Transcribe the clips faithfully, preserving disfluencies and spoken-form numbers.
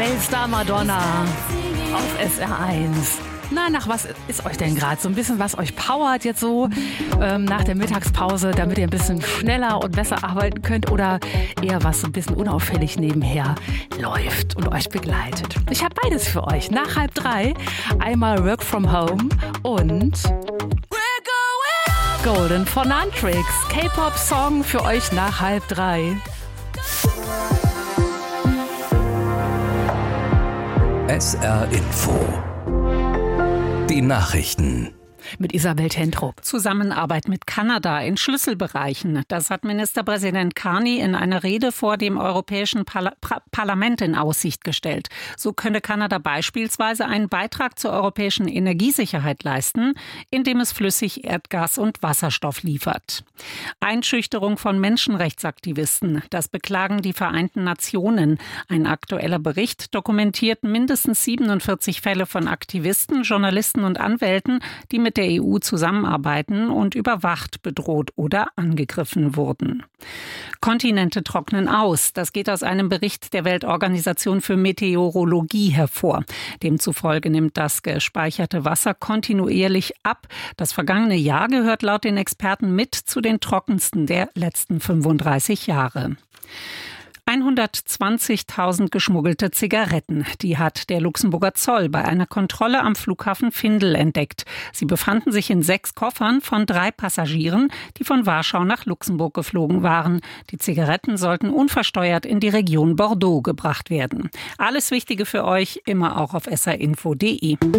Telstar Madonna auf S R eins. Na, nach was ist euch denn gerade? So ein bisschen, was euch powert jetzt so ähm, nach der Mittagspause, damit ihr ein bisschen schneller und besser arbeiten könnt, oder eher was so ein bisschen unauffällig nebenher läuft und euch begleitet? Ich habe beides für euch. Nach halb drei einmal Work from Home und Golden von Nantrix. K-Pop-Song für euch nach halb drei. S R Info. Die Nachrichten. Mit Isabel Tentrup. Zusammenarbeit mit Kanada in Schlüsselbereichen. Das hat Ministerpräsident Carney in einer Rede vor dem Europäischen Parla- Pra- Parlament in Aussicht gestellt. So könne Kanada beispielsweise einen Beitrag zur europäischen Energiesicherheit leisten, indem es flüssig Erdgas und Wasserstoff liefert. Einschüchterung von Menschenrechtsaktivisten. Das beklagen die Vereinten Nationen. Ein aktueller Bericht dokumentiert mindestens siebenundvierzig Fälle von Aktivisten, Journalisten und Anwälten, die mit der E U zusammenarbeiten und überwacht, bedroht oder angegriffen wurden. Kontinente trocknen aus. Das geht aus einem Bericht der Weltorganisation für Meteorologie hervor. Demzufolge nimmt das gespeicherte Wasser kontinuierlich ab. Das vergangene Jahr gehört laut den Experten mit zu den trockensten der letzten fünfunddreißig Jahre. hundertzwanzigtausend geschmuggelte Zigaretten. Die hat der Luxemburger Zoll bei einer Kontrolle am Flughafen Findel entdeckt. Sie befanden sich in sechs Koffern von drei Passagieren, die von Warschau nach Luxemburg geflogen waren. Die Zigaretten sollten unversteuert in die Region Bordeaux gebracht werden. Alles Wichtige für euch immer auch auf s r info punkt d e.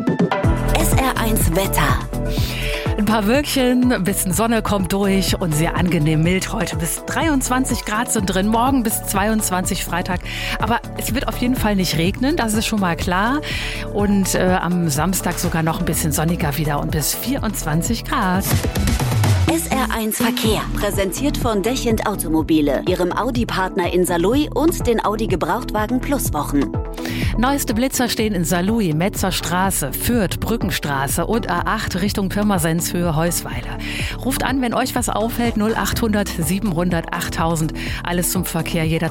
S R eins Wetter. Ein paar Wölkchen, ein bisschen Sonne kommt durch und sehr angenehm mild. Heute bis dreiundzwanzig Grad sind drin, morgen bis zweiundzwanzig Freitag. Aber es wird auf jeden Fall nicht regnen, das ist schon mal klar. Und äh, am Samstag sogar noch ein bisschen sonniger wieder und bis vierundzwanzig Grad. S R eins Verkehr, präsentiert von Dechend Automobile, ihrem Audi-Partner in Saarlouis und den Audi Gebrauchtwagen Plus Wochen. Neueste Blitzer stehen in Saarlouis, Metzer Straße, Fürth, Brückenstraße und A acht Richtung Pirmasens Höhe Heusweiler. Ruft an, wenn euch was auffällt, null achthundert siebenhundert achttausend. Alles zum Verkehr jederzeit.